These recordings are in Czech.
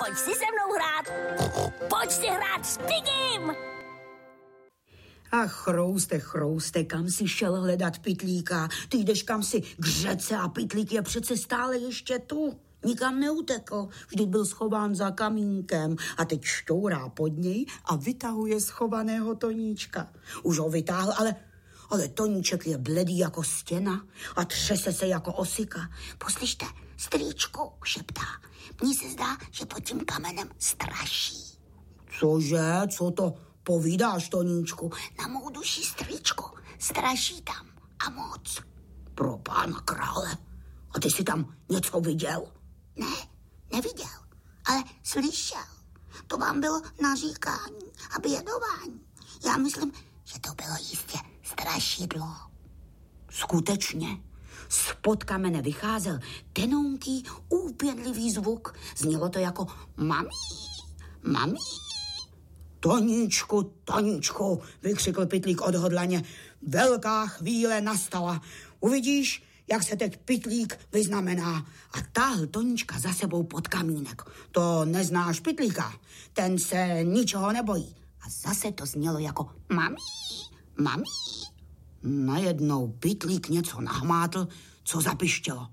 pojď si se mnou hrát. Pojď si hrát s Pigim. Ach, chrouste, kam si šel hledat Pytlíka? Ty jdeš kam si k řece a Pytlík je přece stále ještě tu. Nikam neutekl, vždyť byl schován za kamínkem a teď šťourá pod něj a vytahuje schovaného Toníčka. Už ho vytáhl, ale Toníček je bledý jako stěna a třese se jako osika. Poslyšte, strýčku, šeptá. Mně se zdá, že pod tím kamenem straší. Cože? Co to povídáš, Toníčku? Na mou duši, strýčku, straší tam a moc. Pro pána krále. A ty jsi tam něco viděl? Ne, neviděl, ale slyšel. To vám bylo naříkání a bědování. Já myslím, že to bylo jistě strašidlo. Skutečně. Spod kamene vycházel tenonký, úpěnlivý zvuk. Znělo to jako mami. Toníčku, vykřikl Pytlík odhodlaně. Velká chvíle nastala. Uvidíš, jak se teď Pytlík vyznamená. A táhl Toníčka za sebou pod kamínek. To neznáš Pytlíka, ten se ničeho nebojí. A zase to znělo jako mami. Najednou Pytlík něco nahmátl, co zapištělo.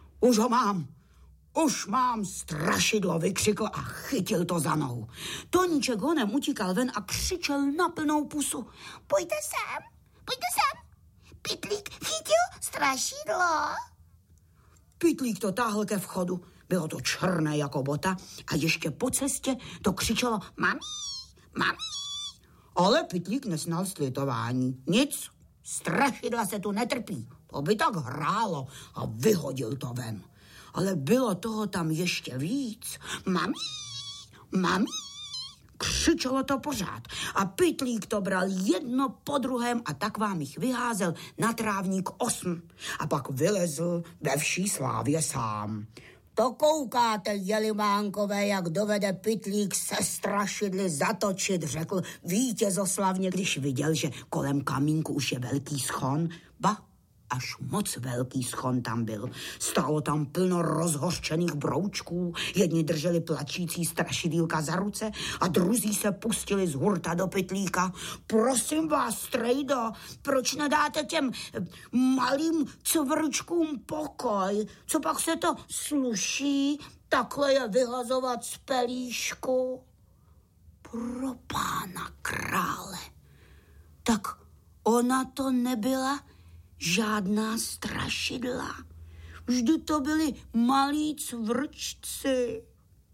Už mám strašidlo, vykřikl a chytil to za nohu. Toníček honem utíkal ven a křičel na plnou pusu. Pojďte sem. Pytlík chytil strašidlo. Pytlík to táhl ke vchodu. Bylo to černé jako bota a ještě po cestě to křičelo mami. Ale Pytlík nesnal slitování. Nic, strašidla se tu netrpí. To by tak hrálo a vyhodil to ven. Ale bylo toho tam ještě víc. Mami. Křičelo to pořád a Pytlík to bral jedno po druhém a tak vám jich vyházel na trávník 8 a pak vylezl ve vší slávě sám. To koukáte, jelimánkové, jak dovede Pytlík se strašidly zatočit, řekl vítězoslavně, když viděl, že kolem kamínku už je velký schon. Ba, až moc velký schon tam byl. Stálo tam plno rozhořčených broučků, jedni drželi plačící strašidýlka za ruce a druzí se pustili z hurta do Pytlíka. Prosím vás, strejdo, proč nedáte těm malým cvrčkům pokoj? Co pak se to sluší takhle je vyhazovat z pelíšku? Pro pána krále. Tak ona to nebyla žádná strašidla. Vždy to byli malí cvrčci.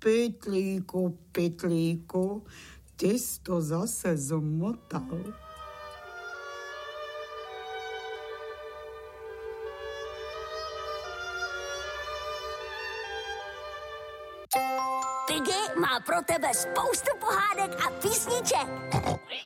Pytlíku, ty jsi to zase zmotal. Piggy má pro tebe spoustu pohádek a písniček.